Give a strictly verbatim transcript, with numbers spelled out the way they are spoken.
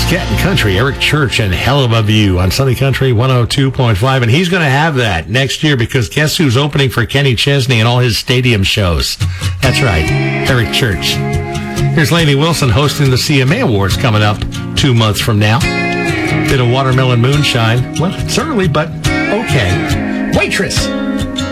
Cat and Country, Eric Church and Hell of a View on Sunny Country one oh two point five. And he's going to have that next year because guess who's opening for Kenny Chesney and all his stadium shows? That's right, Eric Church. Here's Lainey Wilson hosting the C M A Awards coming up two months from now. Bit of watermelon moonshine. Well, it's early, but okay. Waitress.